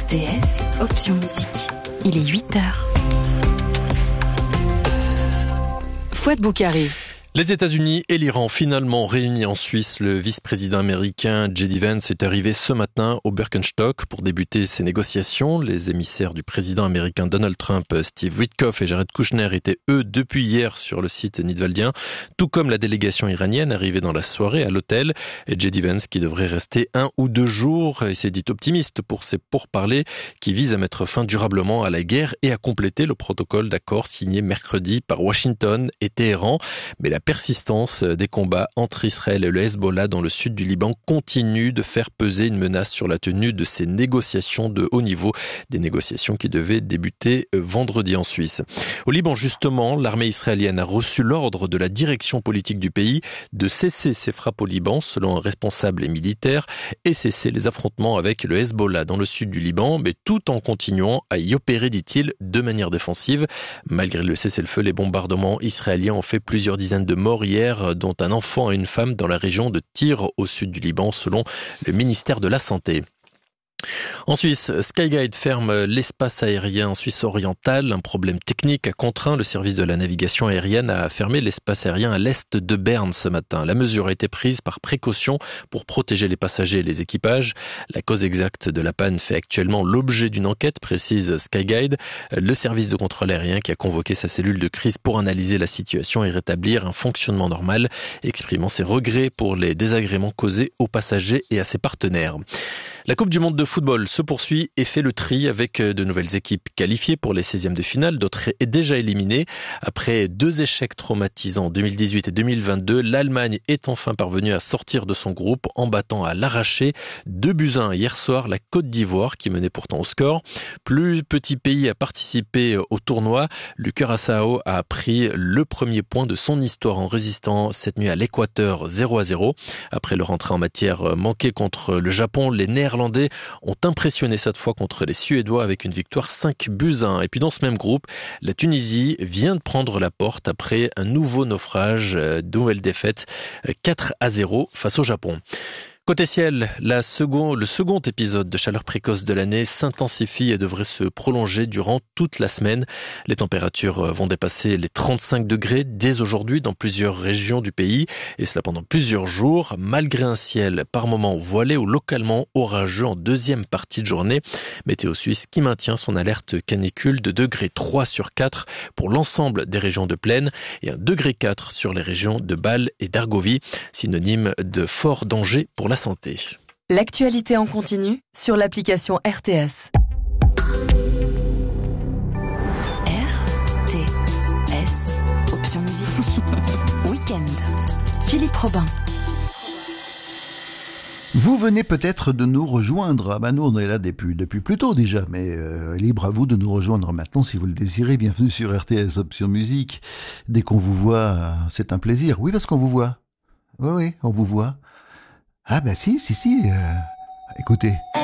RTS, option musique. Il est 8h. Fouad Boukari. Les États-Unis et l'Iran finalement réunis en Suisse. Le vice-président américain J.D. Vance est arrivé ce matin au Birkenstock pour débuter ses négociations. Les émissaires du président américain Donald Trump, Steve Witkoff et Jared Kushner étaient eux depuis hier sur le site nidwaldien, tout comme la délégation iranienne arrivée dans la soirée à l'hôtel. Et J.D. Vance qui devrait rester 1 ou 2 jours et s'est dit optimiste pour ses pourparlers qui visent à mettre fin durablement à la guerre et à compléter le protocole d'accord signé mercredi par Washington et Téhéran. Mais la persistance des combats entre Israël et le Hezbollah dans le sud du Liban continue de faire peser une menace sur la tenue de ces négociations de haut niveau, des négociations qui devaient débuter vendredi en Suisse. Au Liban, justement, l'armée israélienne a reçu l'ordre de la direction politique du pays de cesser ses frappes au Liban, selon un responsable militaire, et cesser les affrontements avec le Hezbollah dans le sud du Liban, mais tout en continuant à y opérer, dit-il, de manière défensive. Malgré le cessez-le-feu, les bombardements israéliens ont fait plusieurs dizaines de morts hier, dont un enfant et une femme dans la région de Tyr, au sud du Liban, selon le ministère de la Santé. En Suisse, Skyguide ferme l'espace aérien en Suisse orientale. Un problème technique a contraint le service de la navigation aérienne à fermer l'espace aérien à l'est de Berne ce matin. La mesure a été prise par précaution pour protéger les passagers et les équipages. La cause exacte de la panne fait actuellement l'objet d'une enquête, précise Skyguide, le service de contrôle aérien qui a convoqué sa cellule de crise pour analyser la situation et rétablir un fonctionnement normal, exprimant ses regrets pour les désagréments causés aux passagers et à ses partenaires. La Coupe du Monde de football se poursuit et fait le tri avec de nouvelles équipes qualifiées pour les 16e de finale, d'autres déjà éliminées. Après 2 échecs traumatisants en 2018 et 2022, l'Allemagne est enfin parvenue à sortir de son groupe en battant à l'arraché 2-1 hier soir la Côte d'Ivoire qui menait pourtant au score. Plus petit pays à participer au tournoi, le Curaçao a pris le premier point de son histoire en résistant cette nuit à l'Équateur 0-0. Après leur entrée en matière manquée contre le Japon, les Néerlandais ont impressionné cette fois contre les Suédois avec une victoire 5-1. Et puis dans ce même groupe, la Tunisie vient de prendre la porte après un nouveau naufrage, nouvelle défaite 4-0 face au Japon. Côté ciel, le second épisode de chaleur précoce de l'année s'intensifie et devrait se prolonger durant toute la semaine. Les températures vont dépasser les 35 degrés dès aujourd'hui dans plusieurs régions du pays, et cela pendant plusieurs jours, malgré un ciel par moments voilé ou localement orageux en deuxième partie de journée. Météo Suisse qui maintient son alerte canicule de degré 3 sur 4 pour l'ensemble des régions de plaine et un degré 4 sur les régions de Bâle et d'Argovie, synonyme de fort danger pour la santé. L'actualité en continu sur l'application RTS. RTS, option musique. Week-end. Philippe Robin. Vous venez peut-être de nous rejoindre. Nous on est là depuis plus tôt déjà, mais libre à vous de nous rejoindre maintenant si vous le désirez. Bienvenue sur RTS Option Musique. Dès qu'on vous voit, c'est un plaisir. Oui, parce qu'on vous voit. Oui, on vous voit. Ah si. Écoutez.